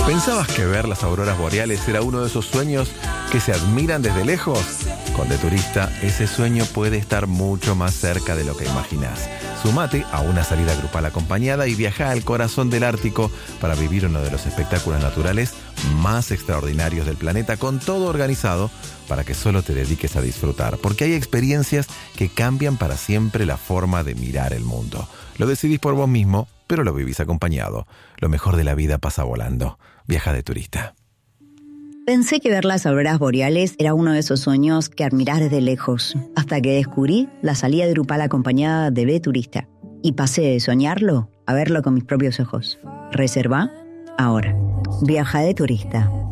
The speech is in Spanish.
¿Pensabas que ver las auroras boreales era uno de esos sueños que se admiran desde lejos? Con De Turista, ese sueño puede estar mucho más cerca de lo que imaginás. Sumate a una salida grupal acompañada y viaja al corazón del Ártico para vivir uno de los espectáculos naturales más extraordinarios del planeta, con todo organizado para que solo te dediques a disfrutar, porque hay experiencias que cambian para siempre la forma de mirar el mundo. Lo decidís por vos mismo, pero lo vivís acompañado. Lo mejor de la vida pasa volando. Viaja De Turista. Pensé que ver las auroras boreales era uno de esos sueños que admirás desde lejos, hasta que descubrí la salida grupal acompañada de De Turista. Y pasé de soñarlo a verlo con mis propios ojos. Reserva ahora. Viaja De Turista.